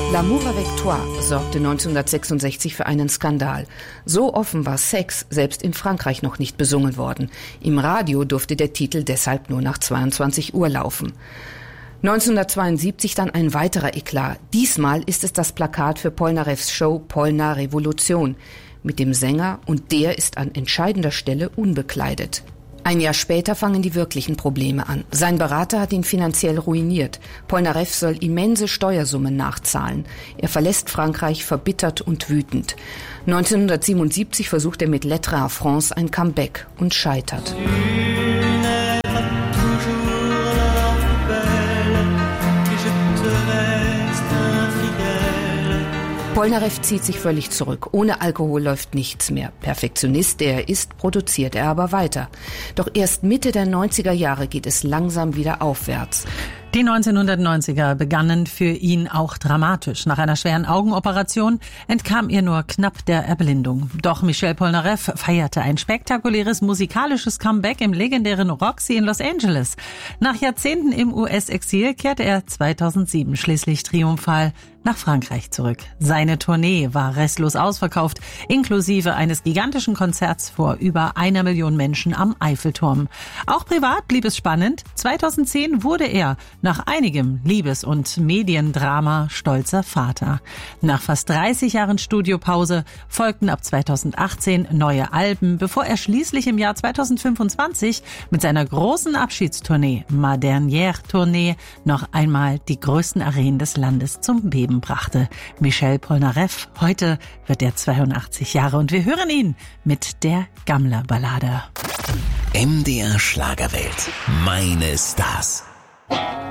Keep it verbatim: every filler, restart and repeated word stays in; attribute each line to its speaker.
Speaker 1: L'amour avec toi sorgte neunzehnhundertsechsundsechzig für einen Skandal. So offen war Sex selbst in Frankreich noch nicht besungen worden. Im Radio durfte der Titel deshalb nur nach zweiundzwanzig Uhr laufen. neunzehnhundertzweiundsiebzig dann ein weiterer Eklat. Diesmal ist es das Plakat für Polnareffs Show Polna Revolution mit dem Sänger, und der ist an entscheidender Stelle unbekleidet. Ein Jahr später fangen die wirklichen Probleme an. Sein Berater hat ihn finanziell ruiniert. Polnareff soll immense Steuersummen nachzahlen. Er verlässt Frankreich verbittert und wütend. neunzehnhundertsiebenundsiebzig versucht er mit Lettres à France ein Comeback und scheitert. Polnareff zieht sich völlig zurück. Ohne Alkohol läuft nichts mehr. Perfektionist, der er ist, produziert er aber weiter. Doch erst Mitte der neunziger Jahre geht es langsam wieder aufwärts.
Speaker 2: Die neunzehnhundertneunziger begannen für ihn auch dramatisch. Nach einer schweren Augenoperation entkam er nur knapp der Erblindung. Doch Michel Polnareff feierte ein spektakuläres musikalisches Comeback im legendären Roxy in Los Angeles. Nach Jahrzehnten im U S-Exil kehrte er zweitausendsieben schließlich triumphal nach Frankreich zurück. Seine Tournee war restlos ausverkauft, inklusive eines gigantischen Konzerts vor über einer Million Menschen am Eiffelturm. Auch privat blieb es spannend. zweitausendzehn wurde er nach einigem Liebes- und Mediendrama stolzer Vater. Nach fast dreißig Jahren Studiopause folgten ab zweitausendachtzehn neue Alben, bevor er schließlich im Jahr zweitausendfünfundzwanzig mit seiner großen Abschiedstournee Ma Dernière Tournee noch einmal die größten Arenen des Landes zum Beben brachte. Michel Polnareff, heute wird er zweiundachtzig Jahre, und wir hören ihn mit der Gammler-Ballade.
Speaker 3: M D R Schlagerwelt. Meine Stars.